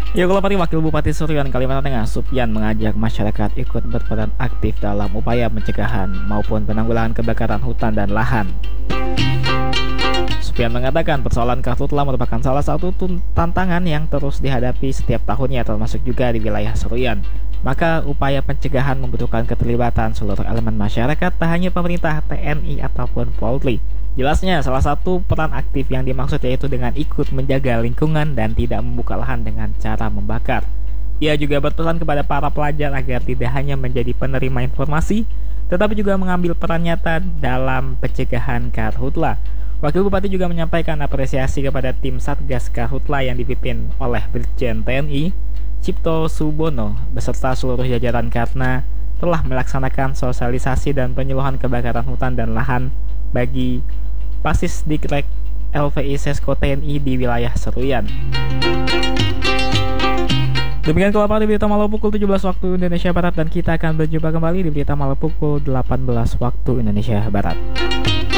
Ya, Bupati Wakil Bupati Surian Kalimantan Tengah Supyan mengajak masyarakat ikut berperan aktif dalam upaya pencegahan maupun penanggulangan kebakaran hutan dan lahan. Supyan mengatakan persoalan karhutla merupakan salah satu tantangan yang terus dihadapi setiap tahunnya termasuk juga di wilayah Surian. Maka upaya pencegahan membutuhkan keterlibatan seluruh elemen masyarakat, tak hanya pemerintah, TNI ataupun Polri. Jelasnya, salah satu peran aktif yang dimaksud yaitu dengan ikut menjaga lingkungan dan tidak membuka lahan dengan cara membakar. Ia juga berpesan kepada para pelajar agar tidak hanya menjadi penerima informasi, tetapi juga mengambil peran nyata dalam pencegahan karhutla. Wakil Bupati juga menyampaikan apresiasi kepada tim Satgas Karhutla yang dipimpin oleh Brigjen TNI Cipto Subono beserta seluruh jajaran karena telah melaksanakan sosialisasi dan penyuluhan kebakaran hutan dan lahan bagi Pasis Dikrek LVI Sesko TNI di wilayah Seruyan. Demikian kelompok di Berita Malam pukul 17 waktu Indonesia Barat, dan kita akan berjumpa kembali di Berita Malam pukul 18 waktu Indonesia Barat.